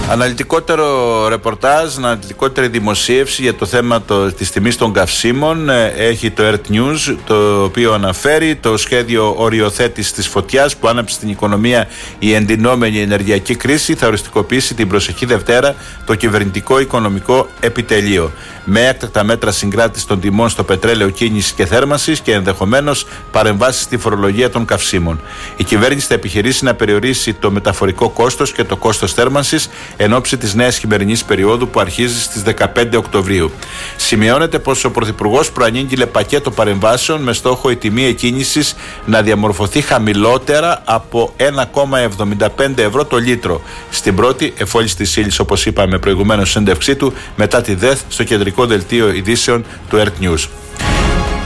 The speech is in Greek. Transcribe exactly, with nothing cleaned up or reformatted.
Αναλυτικότερο ρεπορτάζ, αναλυτικότερη δημοσίευση για το θέμα το, της τιμής των καυσίμων ε, έχει το Earth News, το οποίο αναφέρει το σχέδιο οριοθέτησης της φωτιάς που άναψε στην οικονομία η εντυνόμενη ενεργειακή κρίση θα οριστικοποιήσει την προσεχή Δευτέρα το κυβερνητικό οικονομικό επιτελείο με έκτακτα μέτρα συγκράτησης των τιμών στο πετρέλαιο κίνησης και θέρμανσης και ενδεχομένως παρεμβάσεις στη φορολογία των καυσίμων. Η κυβέρνηση θα επιχειρήσει να περιορίσει το μεταφορικό κόστος και το κόστος θέρμανσης εν ώψη της νέας χειμερινής περίοδου που αρχίζει στις δεκαπέντε Οκτωβρίου. Σημειώνεται πως ο Πρωθυπουργός προανήγγειλε πακέτο παρεμβάσεων με στόχο η τιμή εκκίνησης να διαμορφωθεί χαμηλότερα από ένα κόμμα εβδομήντα πέντε ευρώ το λίτρο στην πρώτη εφόλης της ύλης, όπως είπαμε προηγουμένως, συνέντευξή του μετά τη ΔΕΘ στο κεντρικό δελτίο ειδήσεων του Earth News.